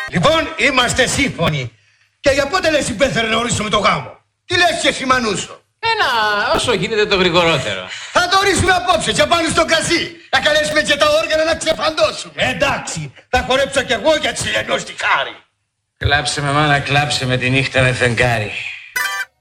Λοιπόν, είμαστε σύμφωνοι. Και για πότε λες υπέφερε να ορίσουμε το γάμο? Τι λες και εσύ, Μανούσο? Όσο γίνεται το γρηγορότερο. Θα το ορίσουμε απόψε και πάνω στο κρασί. Να καλέσουμε και τα όργανα να ξεφαντώσουμε. Εντάξει, θα χορέψω κι εγώ για τη ενός τη χάρη. Κλάψε με μάνα, κλάψε με τη νύχτα με φεγγάρι.